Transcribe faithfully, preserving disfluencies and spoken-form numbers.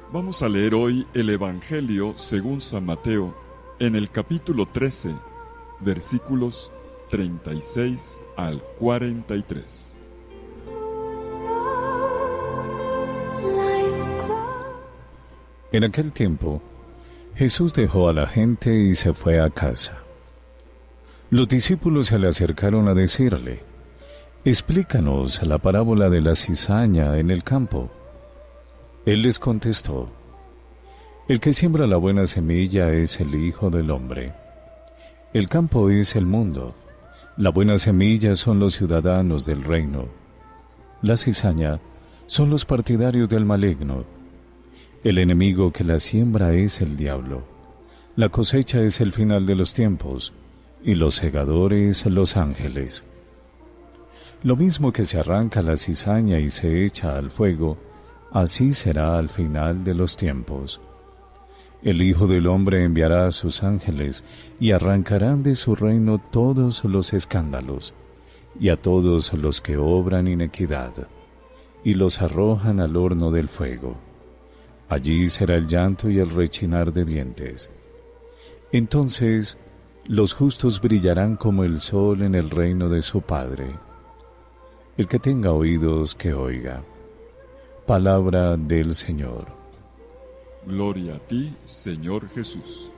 Vamos a leer hoy el Evangelio según San Mateo, en el capítulo trece, versículos treinta y seis al cuarenta y tres. En aquel tiempo, Jesús dejó a la gente y se fue a casa. Los discípulos se le acercaron a decirle: «Explícanos la parábola de la cizaña en el campo». Él les contestó: «El que siembra la buena semilla es el Hijo del Hombre. El campo es el mundo. La buena semilla son los ciudadanos del reino. La cizaña son los partidarios del maligno. El enemigo que la siembra es el diablo. La cosecha es el final de los tiempos, y los segadores los ángeles. Lo mismo que se arranca la cizaña y se echa al fuego, así será al final de los tiempos. El Hijo del Hombre enviará a sus ángeles, y arrancarán de su reino todos los escándalos, y a todos los que obran iniquidad, y los arrojan al horno del fuego. Allí será el llanto y el rechinar de dientes. Entonces los justos brillarán como el sol en el reino de su Padre. El que tenga oídos, que oiga». Palabra del Señor. Gloria a ti, Señor Jesús.